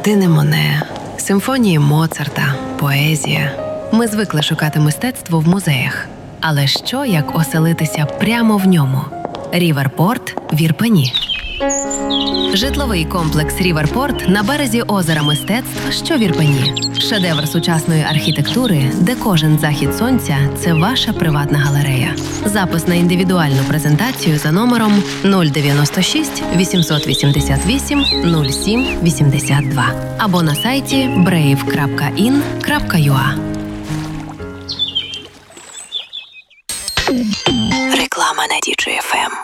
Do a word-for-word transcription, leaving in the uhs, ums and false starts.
Картини Моне, симфонії Моцарта, поезія. Ми звикли шукати мистецтво в музеях. Але що, як оселитися прямо в ньому? Ріверпорт в Ірпені. Житловий комплекс «Ріверпорт» на березі озера мистецтв, що в Ірпені. Шедевр сучасної архітектури, де кожен захід сонця – це ваша приватна галерея. Запис на індивідуальну презентацію за номером нуль дев'яносто шість вісімсот вісімдесят вісім нуль сім вісімдесят два або на сайті брейв крапка ін крапка ю а. Реклама на ді джей еф ем.